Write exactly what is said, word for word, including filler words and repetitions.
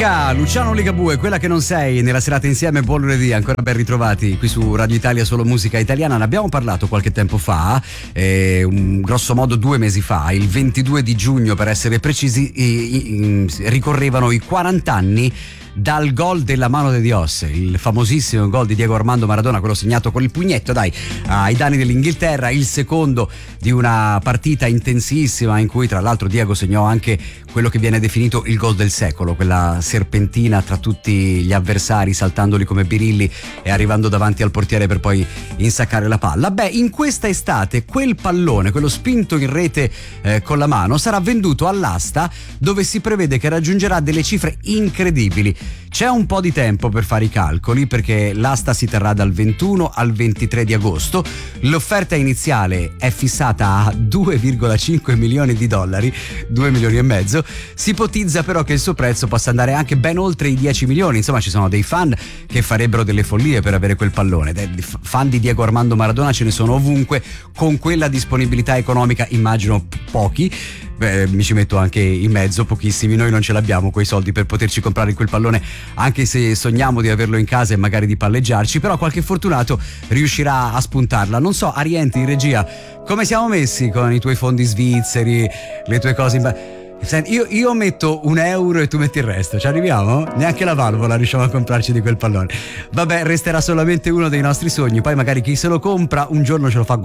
Musica, Luciano Ligabue, quella che non sei, nella serata insieme. Buon lunedì, ancora ben ritrovati qui su Radio Italia, solo musica italiana. Ne abbiamo parlato qualche tempo fa, eh, un grosso modo due mesi fa, il ventidue di giugno per essere precisi, i, i, ricorrevano i quaranta anni dal gol della mano de Dios, il famosissimo gol di Diego Armando Maradona, quello segnato con il pugnetto, dai, ai danni dell'Inghilterra, il secondo di una partita intensissima in cui tra l'altro Diego segnò anche quello che viene definito il gol del secolo, quella serpentina tra tutti gli avversari, saltandoli come birilli e arrivando davanti al portiere per poi insaccare la palla. Beh, in questa estate quel pallone, quello spinto in rete eh, con la mano, sarà venduto all'asta, dove si prevede che raggiungerà delle cifre incredibili. C'è un po' di tempo per fare i calcoli, perché l'asta si terrà dal ventuno al ventitré di agosto. L'offerta iniziale è fissata a due virgola cinque milioni di dollari, due milioni e mezzo. Si ipotizza però che il suo prezzo possa andare anche ben oltre i dieci milioni. Insomma, ci sono dei fan che farebbero delle follie per avere quel pallone. Fan di Diego Armando Maradona ce ne sono ovunque. Con quella disponibilità economica immagino pochi. Beh, mi ci metto anche in mezzo, pochissimi. Noi non ce l'abbiamo quei soldi per poterci comprare quel pallone, anche se sogniamo di averlo in casa e magari di palleggiarci, però qualche fortunato riuscirà a spuntarla. Non so, Arienti in regia, come siamo messi con i tuoi fondi svizzeri, le tue cose in ba- Senti, io, io metto un euro e tu metti il resto, ci arriviamo? Neanche la valvola riusciamo a comprarci di quel pallone. Vabbè, resterà solamente uno dei nostri sogni, poi magari chi se lo compra un giorno ce lo fa